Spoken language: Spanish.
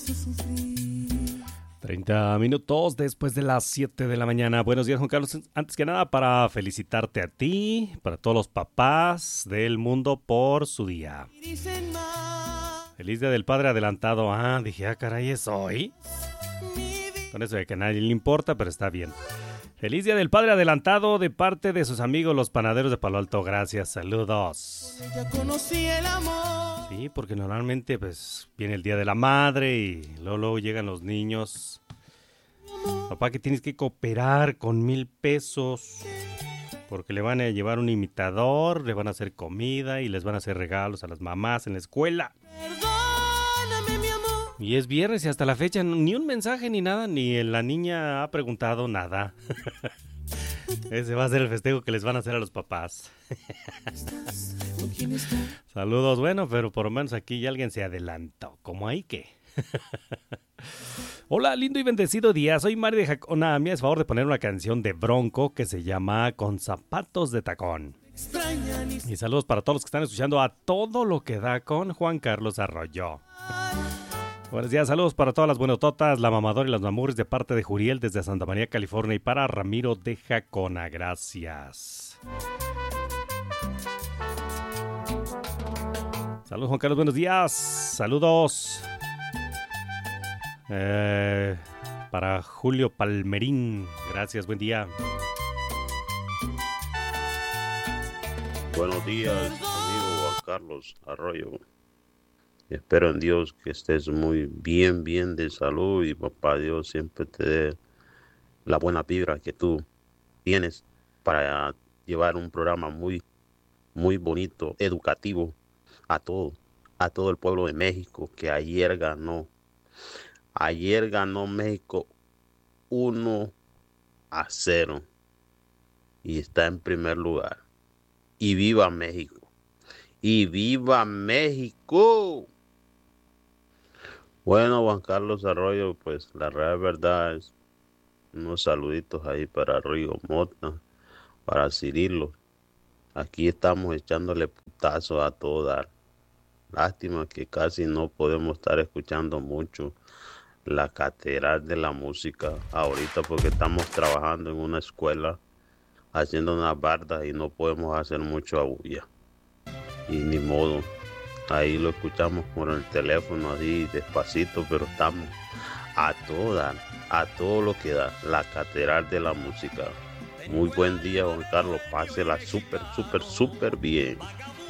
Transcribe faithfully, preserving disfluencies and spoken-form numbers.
treinta minutos después de las siete de la mañana. Buenos días, Juan Carlos. Antes que nada, para felicitarte a ti, para todos los papás del mundo por su día. Feliz Día del Padre adelantado. Ah, dije, ah, caray, ¿es hoy? Con eso de que a nadie le importa, pero está bien. Feliz Día del Padre adelantado de parte de sus amigos los panaderos de Palo Alto. Gracias, saludos. Ya conocí el amor. Sí, porque normalmente pues viene el Día de la Madre y luego, luego llegan los niños. Papá, que tienes que cooperar con mil pesos porque le van a llevar un imitador, le van a hacer comida y les van a hacer regalos a las mamás en la escuela. Perdóname, mi amor. Y es viernes y hasta la fecha ni un mensaje ni nada, ni la niña ha preguntado nada. Ese va a ser el festejo que les van a hacer a los papás. Saludos, bueno, pero por lo menos aquí ya alguien se adelantó. ¿Cómo hay que? Hola, lindo y bendecido día. Soy Mari de Jacona. Me haces favor de poner una canción de Bronco que se llama Con Zapatos de Tacón. Y saludos para todos los que están escuchando a todo lo que da con Juan Carlos Arroyo. Buenos días, saludos para todas las buenototas, la mamadora y las mamurris de parte de Juriel desde Santa María, California, y para Ramiro de Jacona. Gracias. Saludos, Juan Carlos, buenos días. Saludos. Eh, para Julio Palmerín. Gracias, buen día. Buenos días, amigo Juan Carlos Arroyo. Espero en Dios que estés muy bien, bien de salud y papá Dios siempre te dé la buena vibra que tú tienes para llevar un programa muy, muy bonito, educativo a todo, a todo el pueblo de México que ayer ganó. Ayer ganó México uno a cero y está en primer lugar. Y viva México. Y viva México. Bueno, Juan Carlos Arroyo, pues la real verdad es unos saluditos ahí para Rigo Mota, para Cirilo. Aquí estamos echándole putazos a todo dar. Lástima que casi no podemos estar escuchando mucho la catedral de la música ahorita porque estamos trabajando en una escuela haciendo unas bardas y no podemos hacer mucho bulla. Y ni modo. Ahí lo escuchamos por el teléfono así despacito, pero estamos a toda, a todo lo que da, la catedral de la música. Muy buen día, Juan Carlos, pásela súper, súper, súper bien.